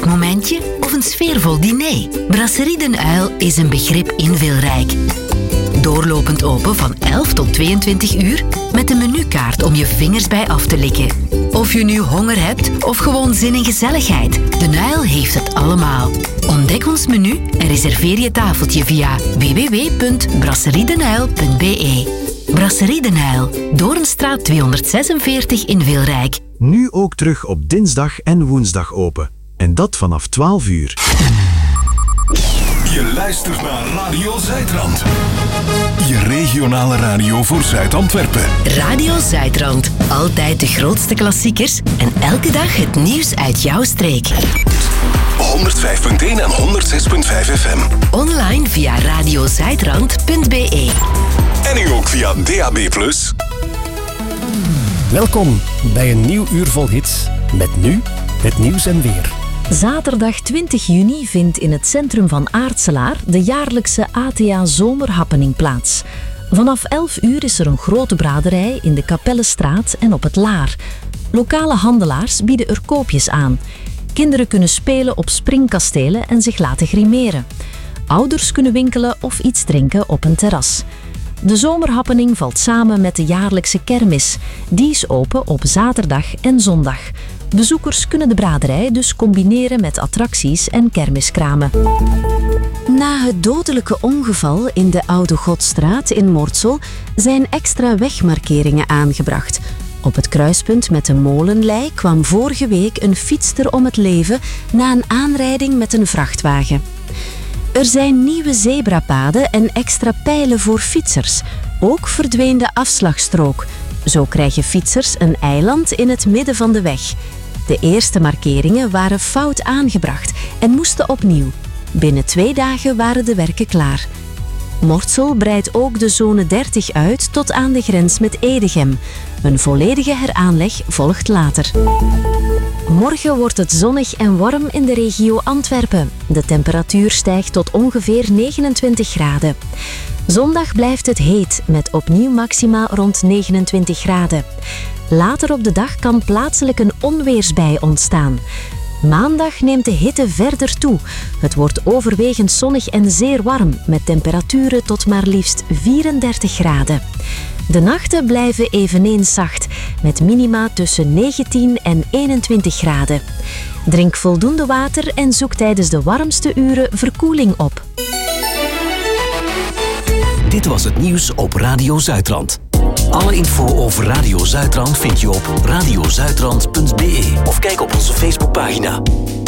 eetmomentje of een sfeervol diner? Brasserie Den Uil is een begrip in Wilrijk. Doorlopend open van 11 tot 22 uur met een menukaart om je vingers bij af te likken. Of je nu honger hebt of gewoon zin in gezelligheid, Den Uil heeft het allemaal. Ontdek ons menu en reserveer je tafeltje via www.brasseriedenuil.be. Brasserie Den Uil, Doornstraat 246 in Wilrijk. Nu ook terug op dinsdag en woensdag open. En dat vanaf 12 uur. Je luistert naar Radio Zuidrand. Je regionale radio voor Zuid-Antwerpen. Radio Zuidrand. Altijd de grootste klassiekers en elke dag het nieuws uit jouw streek. 105.1 en 106.5 FM. Online via radiozuidrand.be. En nu ook via DAB+. Welkom bij een nieuw uur vol hits. Met nu het nieuws en weer. Zaterdag 20 juni vindt in het centrum van Aartselaar de jaarlijkse ATA Zomerhappening plaats. Vanaf 11 uur is er een grote braderij in de Kapellenstraat en op het Laar. Lokale handelaars bieden er koopjes aan. Kinderen kunnen spelen op springkastelen en zich laten grimeren. Ouders kunnen winkelen of iets drinken op een terras. De zomerhappening valt samen met de jaarlijkse kermis. Die is open op zaterdag en zondag. Bezoekers kunnen de braderij dus combineren met attracties en kermiskramen. Na het dodelijke ongeval in de Oude Godstraat in Mortsel zijn extra wegmarkeringen aangebracht. Op het kruispunt met de Molenlei kwam vorige week een fietster om het leven na een aanrijding met een vrachtwagen. Er zijn nieuwe zebrapaden en extra pijlen voor fietsers. Ook verdween de afslagstrook. Zo krijgen fietsers een eiland in het midden van de weg. De eerste markeringen waren fout aangebracht en moesten opnieuw. Binnen 2 dagen waren de werken klaar. Mortsel breidt ook de zone 30 uit tot aan de grens met Edegem. Een volledige heraanleg volgt later. Morgen wordt het zonnig en warm in de regio Antwerpen. De temperatuur stijgt tot ongeveer 29 graden. Zondag blijft het heet, met opnieuw maxima rond 29 graden. Later op de dag kan plaatselijk een onweersbui ontstaan. Maandag neemt de hitte verder toe. Het wordt overwegend zonnig en zeer warm, met temperaturen tot maar liefst 34 graden. De nachten blijven eveneens zacht, met minima tussen 19 en 21 graden. Drink voldoende water en zoek tijdens de warmste uren verkoeling op. Dit was het nieuws op Radio Zuidrand. Alle info over Radio Zuidrand vind je op radiozuidrand.be of kijk op onze Facebookpagina.